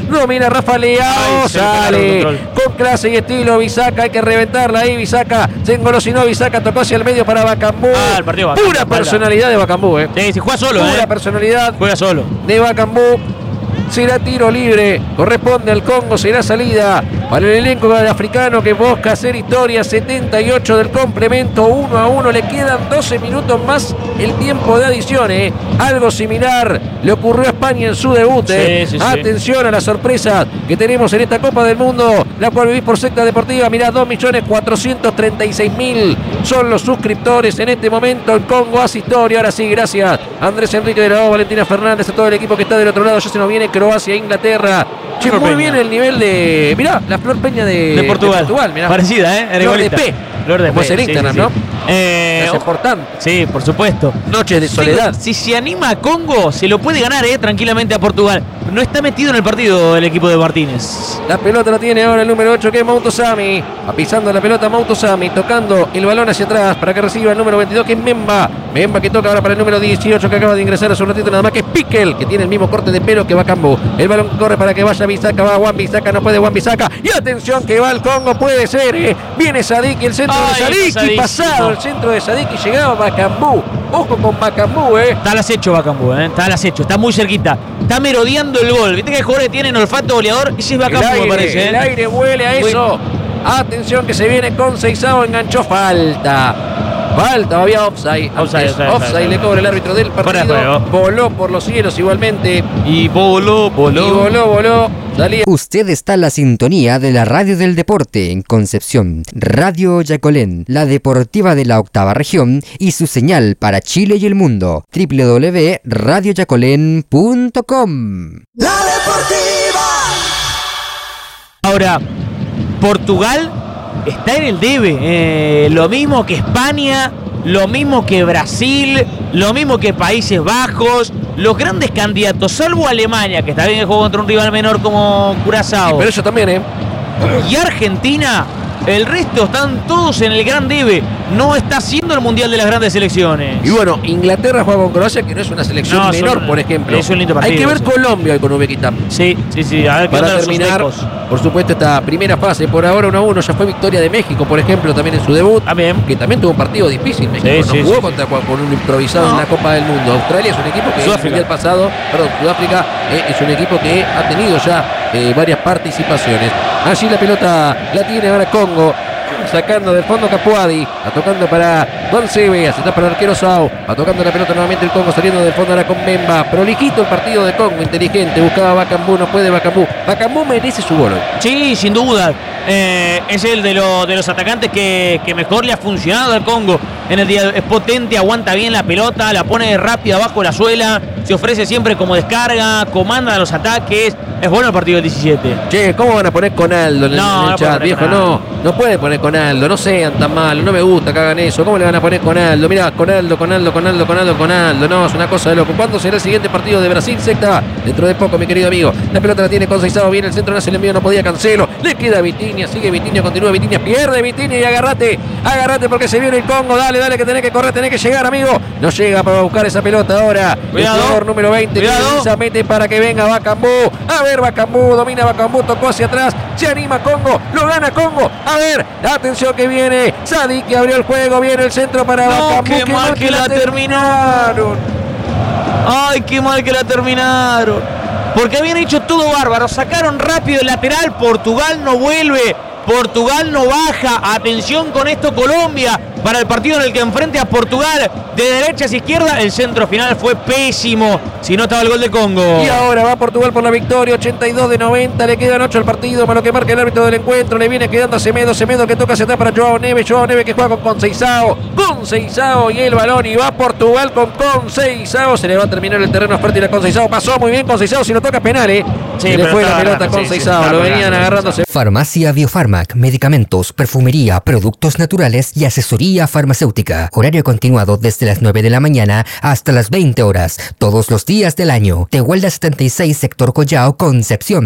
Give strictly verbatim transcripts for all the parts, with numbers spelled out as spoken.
Domina Rafa Leao. Ay, sale con clase y estilo Bisaca. Hay que reventarla ahí. Bisaca se engolosinó. Bisaca tocó hacia el medio para Bakambu. Ah, el partido Bakambu, Pura personalidad de Bakambu, eh. Sí, si juega solo, Pura eh. personalidad. Juega solo. De Bakambu. Será tiro libre, corresponde al Congo, será salida para el elenco africano que busca hacer historia. Setenta y ocho del complemento, uno a uno, le quedan doce minutos más el tiempo de adición, ¿eh? Algo similar le ocurrió a España en su debut, ¿eh? Sí, sí, Atención sí. a las sorpresas que tenemos en esta Copa del Mundo, la cual vivís por Secta Deportiva. Mirá, dos millones cuatrocientos treinta y seis mil son los suscriptores en este momento. El Congo hace historia, ahora sí, gracias Andrés Enrique de la O, Valentina Fernández, a todo el equipo que está del otro lado. Ya se nos viene Croacia, Inglaterra. Che, muy Peña. bien el nivel de... Mirá, la Flor Peña de, de Portugal. De Portugal mirá. Parecida, ¿eh? Flor de P. Flor de Como P. es el Instagram, sí, sí, ¿no? Sí. Eh, es importante. Sí, por supuesto. Noches de soledad. Si, si se anima a Congo, se lo puede ganar, ¿eh? Tranquilamente a Portugal. No está metido en el partido el equipo de Martínez. La pelota la tiene ahora el número ocho, que es Mautosami. Va pisando la pelota Mautosami, tocando el balón hacia atrás para que reciba el número veintidós, que es Memba. Memba que toca ahora para el número dieciocho, que acaba de ingresar hace un ratito nada más, que es Piquel, que tiene el mismo corte de pelo que Bakambu. El balón corre para que vaya Bisaca, va Juan Bisaca, no puede Juan Bisaca. Y atención que va el Congo, puede ser, ¿eh? Viene Sadiki, el centro Ay, de Sadiki, pasado el centro de Sadiki, llegaba Bakambu. Ojo con Bakambu, ¿eh? Está al acecho Bakambu, ¿eh? Está al acecho, está muy cerquita. Está merodeando el gol. Viste que hay jugadores que tienen olfato goleador. Ese es Bakambu, aire, me parece, ¿eh? El aire huele a eso. Atención que se viene con Seizao, enganchó, falta. Falta, había offside. Offside, Offside, offside, offside le cobra el árbitro del partido. Voló por los cielos igualmente. Y voló, voló. Y voló, voló. Salía. Usted está en la sintonía de la Radio del Deporte en Concepción. Radio Yacolén, la deportiva de la octava región y su señal para Chile y el mundo. doble u doble u doble u punto radio yacolén punto com. La deportiva. Ahora, Portugal está en el debe. Eh, lo mismo que España, lo mismo que Brasil, lo mismo que Países Bajos. Los grandes candidatos, salvo Alemania, que está bien que juega contra un rival menor como Curazao. Pero eso también, ¿eh? Y Argentina, el resto están todos en el gran debe. No está haciendo el Mundial de las grandes selecciones. Y bueno, Inglaterra juega con Croacia, que no es una selección no, menor, son, por ejemplo. Es un lindo partido. Hay que ver eso. Colombia hoy con Uzbekistán. Sí, sí, sí. A ver qué Para terminar, por supuesto, esta primera fase. Por ahora uno a uno. Ya fue victoria de México, por ejemplo, también en su debut. También. Que también tuvo un partido difícil. México Sí, no sí, jugó sí, contra con un improvisado no. en la Copa del Mundo. Australia es un equipo que Sudáfrica. en el pasado, perdón, Sudáfrica eh, es un equipo que ha tenido ya eh, varias participaciones. Allí la pelota la tiene ahora Congo. Sacando del fondo Capuadi, va tocando para Don Sebas, está para el arquero Sao, va tocando la pelota nuevamente el Congo, saliendo del fondo ahora con Memba. Prolijito el partido de Congo, inteligente, buscaba Bakambu, no puede Bakambu. Bakambu merece su gol. Sí, sin duda. Eh, es el de, lo, de los atacantes que, que mejor le ha funcionado al Congo en el día. Es potente, aguanta bien la pelota, la pone rápida abajo la suela, se ofrece siempre como descarga, comanda los ataques. Es bueno el partido del diecisiete. Che, ¿cómo van a poner con Aldo en el, No, en el no chat, viejo? No, no puede poner con Aldo, no sean tan malos, no me gusta que hagan eso. ¿Cómo le van a poner con Aldo? Mirá, con Aldo, con Aldo, con Aldo, con Aldo, con Aldo. No, es una cosa de loco. ¿Cuándo será el siguiente partido de Brasil? Secta, dentro de poco, mi querido amigo. La pelota la tiene con Seizao, viene el centro, no se le envío, no podía Cancelo. Le queda Vitinha, sigue Vitinha, continúa Vitinha, pierde Vitinha y agarrate, agarrate porque se viene el Congo. Dale, dale, que tenés que correr, tenés que llegar, amigo. No llega para buscar esa pelota ahora. Cuidado. El jugador número veinte, Cuidado. que mete para que venga Bakambu. A ver, Bakambu, domina Bakambu, tocó hacia atrás, se anima Congo, lo gana Congo. A ver, atención que viene Sadik, que abrió el juego, viene el centro para No, Bakambu. qué mal que la terminaron. Ay, qué mal que la terminaron. Porque habían hecho todo bárbaro, sacaron rápido el lateral, Portugal no vuelve. Portugal no baja. Atención con esto Colombia para el partido en el que enfrente a Portugal de derecha hacia izquierda. El centro final fue pésimo. Si no estaba el gol de Congo. Y ahora va Portugal por la victoria, ochenta y dos de noventa, le quedan ocho al partido, para lo que marca el árbitro del encuentro. Le viene quedando a Semedo, Semedo que toca hacia atrás para Joao Neves, Joao Neves que juega con Conceição, Conceição y el balón, y va Portugal con Conceição. Se le va a terminar el terreno fértil a Conceição, pasó muy bien Conceição, si lo toca penal, eh. Sí, se le fue la pelota a ganando, Conceição, sí, sí, lo venían agarrándose. Farmacia Biofarmac, medicamentos, perfumería, productos naturales y asesoría farmacéutica. Horario continuado desde las nueve de la mañana hasta las veinte horas, todos los días del año. Tehuelda setenta y seis, Sector Collao, Concepción.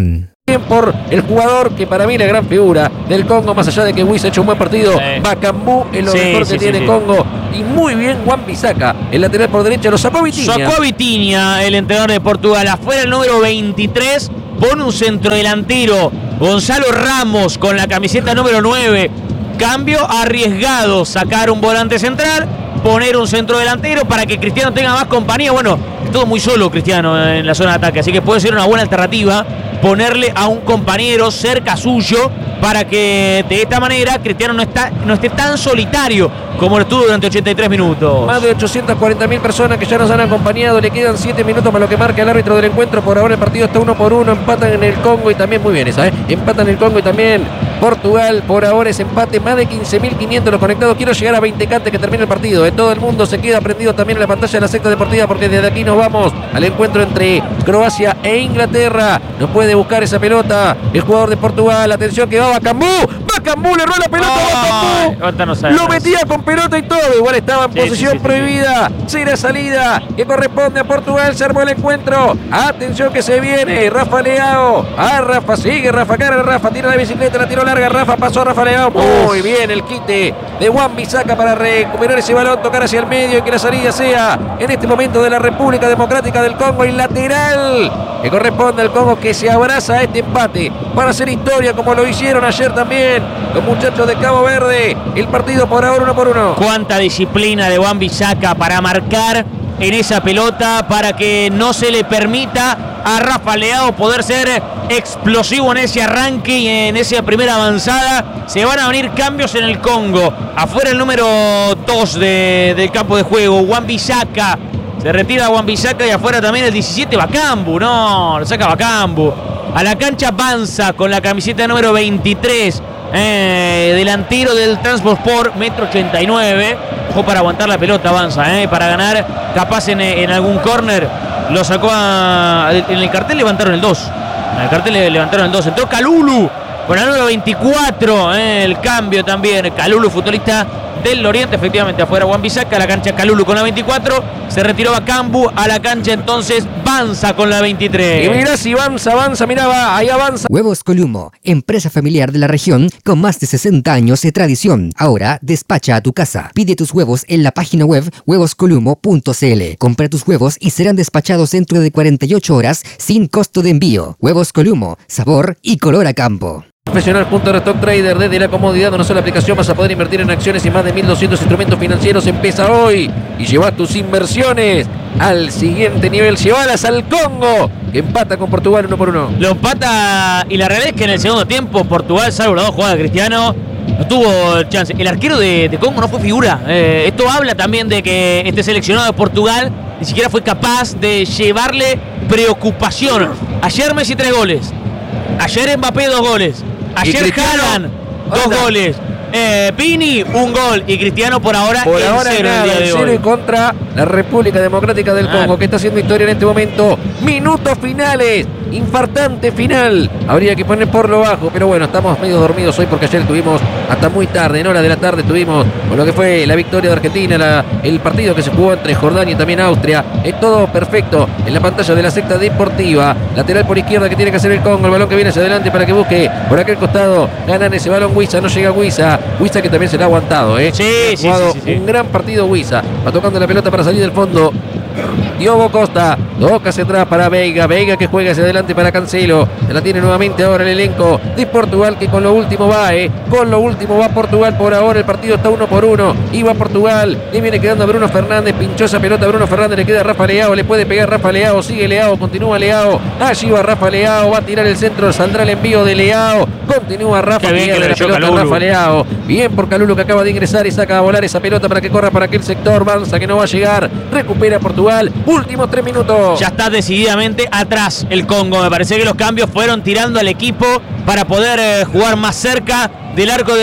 por el jugador que para mí es la gran figura del Congo, más allá de que Wissa ha hecho un buen partido. Sí. Bakambu es lo sí, mejor que sí, tiene sí, Congo. Sí. Y muy bien Wan-Bissaka, el lateral por derecha, lo sacó a Vitinha. Sacó a Vitinha, el entrenador de Portugal. Afuera el número veintitrés, pone un centrodelantero, Gonzalo Ramos, con la camiseta número nueve. Cambio arriesgado, sacar un volante central, poner un centrodelantero para que Cristiano tenga más compañía. Bueno, es todo muy solo Cristiano en la zona de ataque, así que puede ser una buena alternativa ponerle a un compañero cerca suyo para que de esta manera Cristiano no, está, no esté tan solitario como lo estuvo durante ochenta y tres minutos. Más de ochocientas cuarenta mil personas que ya nos han acompañado. Le quedan siete minutos para lo que marca el árbitro del encuentro. Por ahora el partido está uno por uno. Empatan en el Congo y también muy bien esa, ¿eh? Empatan en el Congo y también Portugal. Por ahora es empate. Más de quince mil quinientos los conectados. Quiero llegar a veinte antes que termine el partido. ¿eh? Todo el mundo se queda prendido también en la pantalla de la Sexta Deportiva, porque desde aquí nos vamos al encuentro entre Croacia e Inglaterra. No puede buscar esa pelota el jugador de Portugal. Atención que va Bakambu. Bakambu le erró la pelota a Bakambu. No lo metía con pelota y todo. Igual estaba en sí, posición sí, sí, prohibida. Será salida que corresponde a Portugal. Se armó el encuentro. Atención que se viene. Rafa Leao. Ah, Rafa sigue. Rafa cara. Rafa tira la bicicleta. La tiró larga. Rafa pasó a Rafa Leao. Muy Uf. bien el quite de Wan-Bissaka para recuperar ese balón. Tocar hacia el medio y que la salida sea en este momento de la República Democrática del Congo. Y lateral que corresponde al Congo, que se abraza a este empate para hacer historia como lo hicieron ayer también los muchachos de Cabo Verde. El partido por ahora uno por uno. Cuánta disciplina de Wan-Bissaka para marcar en esa pelota, para que no se le permita a Rafa Leao poder ser explosivo en ese arranque y en esa primera avanzada. Se van a venir cambios en el Congo. Afuera el número dos de, del campo de juego, Wan-Bissaka. Se retira Wan-Bissaka y afuera también el diecisiete, Bakambu. No, lo saca Bakambu. A la cancha Banza con la camiseta número veintitrés. Eh, delantero del Trabzonspor, metro ochenta y nueve. Ojo para aguantar la pelota Banza, eh, para ganar. Capaz en, en algún córner. Lo sacó a, en el cartel levantaron el dos. En el cartel le levantaron el dos. Entró Kalulu con el número veinticuatro. Eh, el cambio también. Kalulu, futbolista del Oriente, efectivamente afuera Wan-Bissaka, a la cancha Kalulu con la veinticuatro, se retiró Bakambu, a la cancha entonces Banza con la veintitrés. Y mirá si Banza, avanza, mirá, va, ahí avanza. Huevos Columo, empresa familiar de la región con más de sesenta años de tradición. Ahora despacha a tu casa. Pide tus huevos en la página web huevos columo punto c l. Compra tus huevos y serán despachados dentro de cuarenta y ocho horas sin costo de envío. Huevos Columo, sabor y color a campo. Profesional punto Stock Trader, desde la comodidad de una sola aplicación vas a poder invertir en acciones y más de mil doscientos instrumentos financieros. Empieza hoy y lleva tus inversiones al siguiente nivel. Llévalas al Congo, que empata con Portugal uno por uno. Lo empata y la realidad es que en el segundo tiempo Portugal, salvo las dos jugadas de Cristiano, no tuvo chance. El arquero de, de Congo no fue figura. Eh, esto habla también de que este seleccionado de Portugal ni siquiera fue capaz de llevarle preocupación. Ayer Messi tres goles. Ayer Mbappé dos goles. Ayer Haaland dos anda. goles. Eh, Pini un gol. Y Cristiano por ahora por ahora cero, nada, el día de cero hoy. Contra la República Democrática del ah. Congo, que está haciendo historia en este momento. Minutos finales. Infartante final. Habría que poner por lo bajo, pero bueno, estamos medio dormidos hoy porque ayer estuvimos hasta muy tarde, en horas de la tarde estuvimos con lo que fue la victoria de Argentina, la, el partido que se jugó entre Jordania y también Austria. Es todo perfecto en la pantalla de la Sexta Deportiva. Lateral por izquierda que tiene que hacer el Congo, el balón que viene hacia adelante para que busque por aquel costado. Ganan ese balón Wissa, no llega Wissa. Wissa que también se le ha aguantado, ¿eh? Sí, ha sí, jugado sí, sí, sí. un gran partido Wissa. Va tocando la pelota para salir del fondo. Diogo Costa, toca hacia atrás para Veiga, Veiga que juega hacia adelante para Cancelo, se la tiene nuevamente ahora el elenco de Portugal, que con lo último va, eh, con lo último va Portugal. Por ahora el partido está uno por uno, y va Portugal, le viene quedando a Bruno Fernández, pinchó esa pelota a Bruno Fernández, le queda a Rafa Leao, le puede pegar Rafa Leao, sigue Leao, continúa Leao, allí va Rafa Leao, va a tirar el centro, saldrá el envío de Leao, continúa Rafa, pierde la pelota Rafa Leao, bien por Kalulu que acaba de ingresar y saca a volar esa pelota para que corra para aquel sector, Banza que no va a llegar, recupera Portugal. Últimos tres minutos. Ya está decididamente atrás el Congo. Me parece que los cambios fueron tirando al equipo para poder eh, jugar más cerca del arco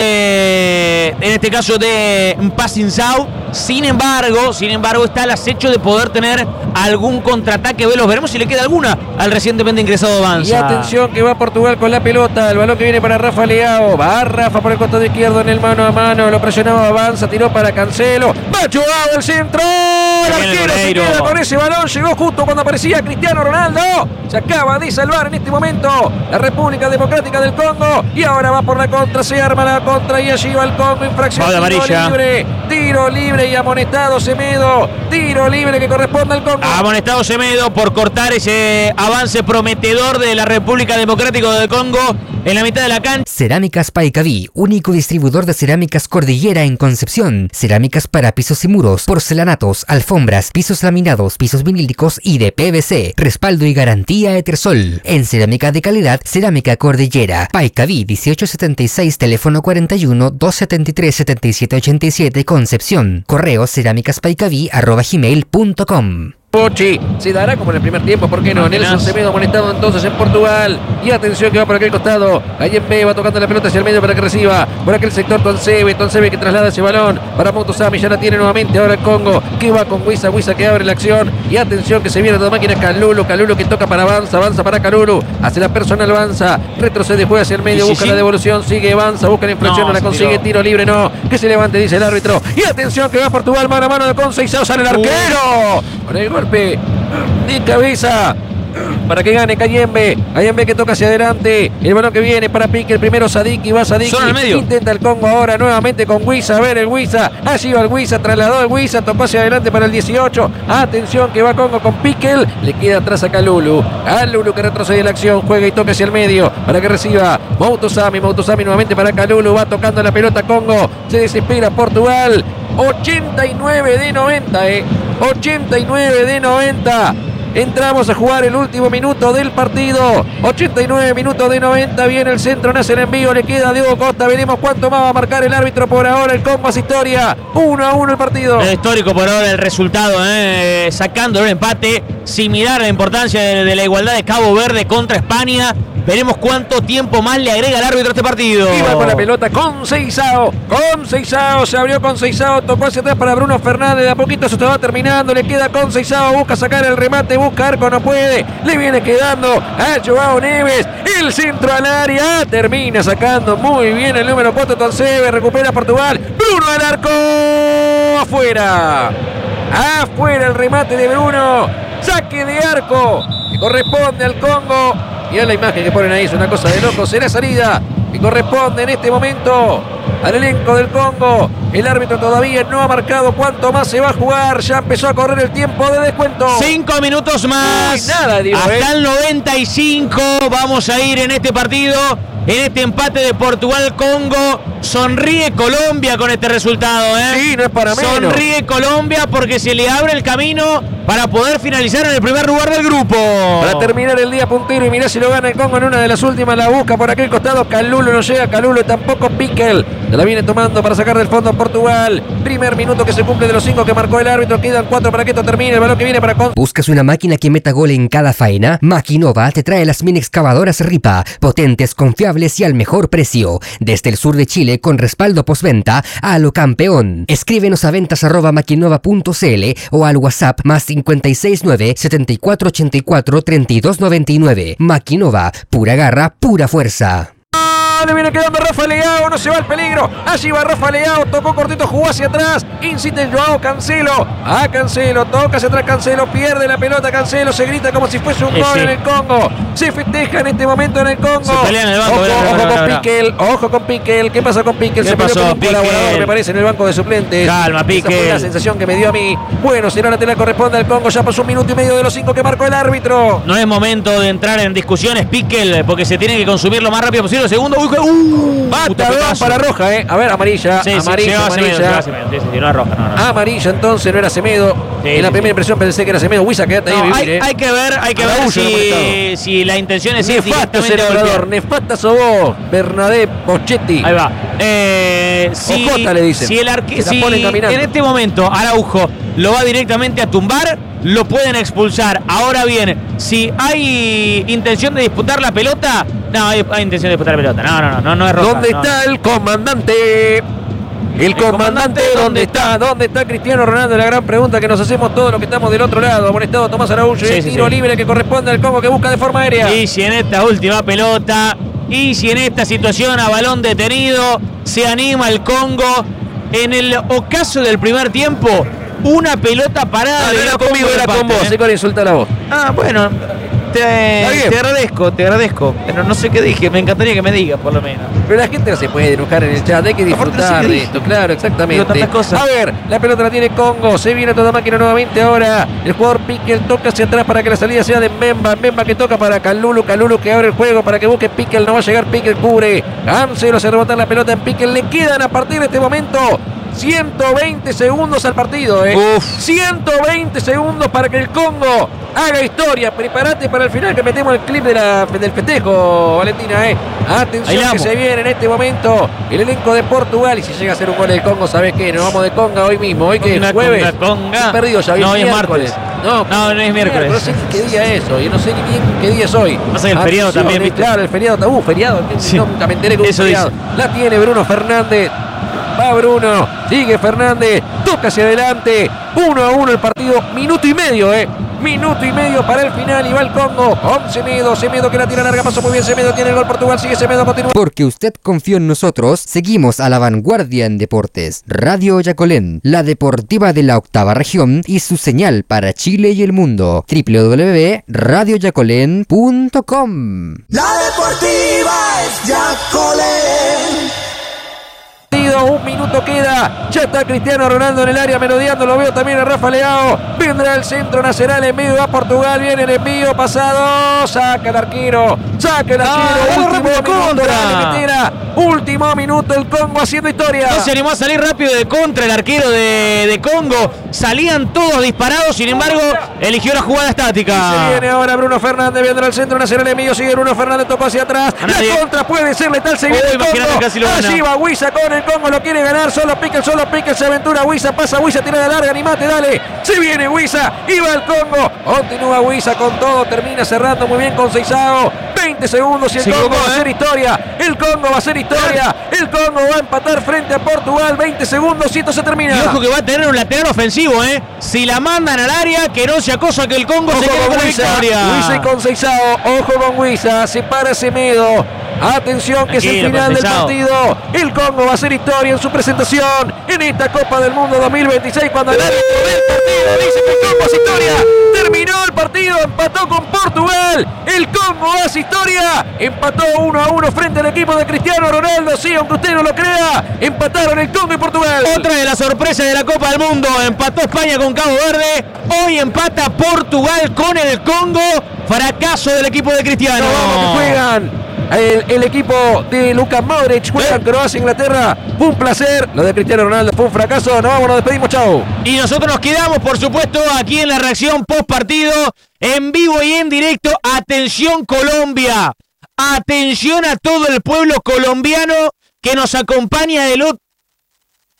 de, en este caso de Pacinsau. Sin embargo, sin embargo, está al acecho de poder tener algún contraataque veloz. Veremos si le queda alguna al recientemente ingresado Avanza. Y atención que va Portugal con la pelota. El balón que viene para Rafa Leao. Va Rafa por el costado izquierdo en el mano a mano. Lo presionaba Avanza. Tiró para Cancelo. Va Joao el centro. El arquero se queda con ese balón. Llegó justo cuando aparecía Cristiano Ronaldo. Se acaba de salvar en este momento la República Democrática del Congo. Y ahora va por la contra. Se arma la contra. Y allí va el Congo. Infracción. Tiro amarilla. libre. Tiro libre. Y amonestado Semedo. Tiro libre que corresponde al Congo. Amonestado Semedo por cortar ese avance prometedor de la República Democrática del Congo en la mitad de la cancha. Cerámicas Paicaví, único distribuidor de cerámicas Cordillera en Concepción. Cerámicas para pisos y muros, porcelanatos, alfombras, pisos laminados, pisos vinílicos y de P V C. Respaldo y garantía Etersol. En cerámica de calidad, Cerámica Cordillera. Paicaví dieciocho setenta y seis, teléfono cuarenta y uno, doscientos setenta y tres, setenta y siete ochenta y siete, Concepción. Correo cerámicaspaicaví arroba gmail punto com. Pochi, se dará como en el primer tiempo, ¿por qué no? Nelson Semedo amonestado entonces en Portugal. Y atención que va por aquel costado. Cayembe va tocando la pelota hacia el medio para que reciba. Por aquel sector Toncebe, Toncebe que traslada ese balón para Moutosami, ya la tiene nuevamente ahora el Congo. Que va con Wisa, Wisa que abre la acción. Y atención que se viene toda máquina Kalulu, Kalulu que toca para Avanza, Avanza para Kalulu. Hace la personal Avanza, retrocede, juega hacia el medio, sí, busca sí. la devolución, sigue Avanza, busca la infracción, no, no la consigue, tiró. tiro libre, no. Que se levante, dice el árbitro. Y atención que va Portugal, mano a mano de Conceição, sale el arquero. Con el golpe de cabeza para que gane Cayembe. Cayembe que toca hacia adelante. El balón que viene para Pique. El primero Sadiki. Va Sadiki. Zona al medio. Intenta el Congo ahora nuevamente con Wisa. A ver el Wisa. Allí va el Wisa. Trasladó el Wisa. Tocó hacia adelante para el dieciocho. Atención que va Congo con Piquel. Le queda atrás a Kalulu. Kalulu que retrocede la acción. Juega y toca hacia el medio para que reciba Moutosami. Moutosami nuevamente para Kalulu. Va tocando la pelota Congo. Se desespera Portugal. ochenta y nueve de noventa, eh. ochenta y nueve de noventa. Entramos a jugar el último minuto del partido. ochenta y nueve minutos de noventa. Viene el centro, nace el envío. Le queda a Diego Costa. Veremos cuánto más va a marcar el árbitro por ahora. El Congo hace historia. uno a uno el partido. Es histórico por ahora el resultado, ¿eh? Sacando el empate. Similar a la importancia de, de la igualdad de Cabo Verde contra España. Veremos cuánto tiempo más le agrega el árbitro a este partido. Y va con la pelota Conceição. Conceição se abrió Conceição. Tocó hacia atrás para Bruno Fernández. De a poquito se estaba terminando. Le queda Conceição. Busca sacar el remate. Busca arco. No puede. Le viene quedando a Joao Neves. El centro al área. Termina sacando muy bien el número cuatro Toncebe. Recupera Portugal. Bruno al arco. Afuera. Afuera el remate de Bruno. Saque de arco. Que corresponde al Congo. Y a la imagen que ponen ahí es una cosa de loco. Será salida que corresponde en este momento al elenco del Congo. El árbitro todavía no ha marcado cuánto más se va a jugar. Ya empezó a correr el tiempo de descuento. Cinco minutos más. Uy, nada, digo, Hasta eh. el noventa y cinco vamos a ir en este partido. En este empate de Portugal-Congo. Sonríe Colombia con este resultado, ¿eh? Sí, no es para menos. Sonríe Colombia porque se le abre el camino para poder finalizar en el primer lugar del grupo. Para terminar el día puntero y mirá si lo gana el Congo en una de las últimas. La busca por aquel costado. Kalulu no llega. Kalulu tampoco. Piquel se la viene tomando para sacar del fondo a Portugal. Primer minuto que se cumple de los cinco que marcó el árbitro. Quedan cuatro para que esto termine. El balón que viene para Con. ¿Buscas una máquina que meta gol en cada faena? Maquinova te trae las mini excavadoras Ripa, potentes, confiables y al mejor precio. Desde el sur de Chile con respaldo postventa a lo campeón. Escríbenos a ventas arroba maquinova punto cl o al WhatsApp más cincuenta y seis nueve, setenta y cuatro ochenta y cuatro, treinta y dos noventa y nueve. Maquinova, pura garra, pura fuerza. Le viene quedando Rafa Leao, no se va el peligro. Allí va Rafa Leao, tocó cortito, jugó hacia atrás. Insiste en Joao Cancelo. A Cancelo, toca hacia atrás Cancelo, pierde la pelota Cancelo, se grita como si fuese un Eh, gol sí. en el Congo. Se festeja en este momento en el Congo. Se pelea en el banco, Ojo, verá, ojo verá, con verá. Piquel, ojo con Piquel. ¿Qué pasa con Piquel? ¿Qué Se peleó pasó, con un colaborador, Piquel? me parece, en el banco de suplentes. Calma, Esa fue Piquel. la sensación que me dio a mí. Bueno, será la tela corresponde al Congo. Ya pasó un minuto y medio de los cinco que marcó el árbitro. No es momento de entrar en discusiones, Piquel, porque se tiene que consumir lo más rápido posible. Segundo, uy, uh, Patadón tapetazo. para roja, eh. A ver, amarilla, Sí, sí, amarilla, llegaba Semedo, amarilla. llegaba Semedo, sí, sí, sí, no es roja, no, no. Amarilla entonces, no era Semedo. Sí, en la sí, primera sí. impresión pensé que era Semedo. Wisa, quédate ahí No, a hay, vivir, eh. hay que ver, hay que A la ver bulla lo si, molestado. si la intención es ir Nefasto ese directamente a golpear. orador, nefasta sos vos, Bernadette Pochetti. Ahí va. Eh, si, Ojota le dicen. Si el arque, Se la si ponen caminando. en este momento Araujo lo va directamente a tumbar, lo pueden expulsar. Ahora bien, si hay intención de disputar la pelota, No, hay, hay intención de disputar la pelota. No, no, no, no, no es roja. ¿Dónde no. está el comandante? El, el comandante, comandante, ¿dónde ¿dónde está? ¿Dónde está Cristiano Ronaldo? La gran pregunta que nos hacemos todos los que estamos del otro lado. Amonestado Tomás Araújo. Sí, el sí, tiro sí. libre que corresponde al Congo que busca de forma aérea. Y si en esta última pelota, y si en esta situación a balón detenido, se anima el Congo. En el ocaso del primer tiempo, una pelota parada. Ah, no de era Congo conmigo, de era con empate, vos. ¿eh? Sí, con insulta la voz. Ah, bueno. Te, Está bien. te agradezco, te agradezco. Pero no sé qué dije, me encantaría que me digas, por lo menos. Pero la gente no se puede enojar en el chat, hay que Aparte, disfrutar no sé qué de dije. esto, claro, exactamente. Digo tantas cosas. A ver, la pelota la tiene Congo, se viene toda máquina nuevamente ahora. El jugador Piquel toca hacia atrás para que la salida sea de Mbemba. Mbemba que toca para Kalulu, Kalulu que abre el juego para que busque Piquel, no va a llegar Piquel, cubre. Cancelo hace rebotar la pelota en Piquel, le quedan a partir de este momento ciento veinte segundos al partido, eh. Uf. ciento veinte segundos para que el Congo haga historia. Prepárate para el final que metemos el clip de la, del festejo, Valentina, eh. Atención que se viene en este momento el elenco de Portugal. Y si llega a ser un gol del Congo, ¿sabes qué? Nos vamos de conga hoy mismo. Hoy que es Conga, jueves. conga, conga. Estoy perdido ya. Hoy No, hoy es miércoles. martes. No, No, no es miércoles. No sé ni qué día es hoy. Yo no sé ni bien qué día es hoy. Pasa que el feriado Atención, también, eh, ¿viste? Claro, el feriado. Uh, feriado. Sí. Nunca me enteré que Eso un feriado. dice. La tiene Bruno Fernández. Va Bruno, sigue Fernández, toca hacia adelante, uno a uno el partido, minuto y medio, eh. Minuto y medio para el final y va el Congo con Semedo, Semedo que la tira larga, pasó muy bien, Semedo tiene el gol, Portugal sigue, Semedo continúa. Porque usted confió en nosotros, seguimos a la vanguardia en deportes. Radio Yacolén, la deportiva de la octava región y su señal para Chile y el mundo. doble u doble u doble u punto radio yacolén punto com. La deportiva es Yacolén. Un minuto queda, ya está Cristiano Ronaldo en el área merodeando, lo veo también a Rafa Leao, vendrá el centro nacional, envío a Portugal, viene el envío pasado, saca el arquero, saca el arquero, Ah, último rápido, minuto, contra. dale, Metera, último minuto, el Congo haciendo historia. No se animó a salir rápido de contra el arquero de, de Congo. Salían todos disparados, sin embargo, eligió la jugada estática. Se viene ahora Bruno Fernández, vendrá el centro nacional, envío, sigue Bruno Fernández, tocó hacia atrás, A nadie. la contra puede ser letal, se Oh, viene el imagínate, Congo, casi lo gana. allí va Huiza con el Congo, lo quiere ganar, solo Piquel, solo Piquel, se aventura Huiza, pasa Huiza, tirada larga, animate, dale, se viene Huiza, y va el Congo, continúa Huiza con todo, termina cerrando muy bien con Seizao, veinte segundos y el Se Congo equivocó, va a ¿eh? hacer historia, el Congo va a hacer historia, el Congo va a empatar frente a Portugal, veinte segundos y esto se termina. Y ojo que va a tener un lateral ofensivo, ¿eh? Si la mandan al área, que no sea cosa que el Congo se Ojo quede con con la Huiza, victoria. Huiza y con Seizao, ojo con Huiza, se para Semedo. Atención que es el Tranquilo, final del Seizao. partido. El Congo va a hacer historia en su presentación en esta Copa del Mundo dos mil veintiséis cuando el árbitro del partido dice que el Congo hace historia. Terminó el partido, empató con Portugal. El Congo hace historia. Empató uno a uno frente al equipo de Cristiano Ronaldo. Sí, aunque usted no lo crea, empataron el Congo y Portugal. Otra de las sorpresas de la Copa del Mundo. Empató España con Cabo Verde. Hoy empata Portugal con el Congo. Fracaso del equipo de Cristiano. No, vamos que juegan. El, el equipo de Luka Modric juega en Croacia, Inglaterra. Fue un placer. Lo de Cristiano Ronaldo fue un fracaso. Nos vamos, nos despedimos. Chau. Y nosotros nos quedamos, por supuesto, aquí en la reacción post partido, en vivo y en directo. Atención Colombia. Atención a todo el pueblo colombiano que nos acompaña del otro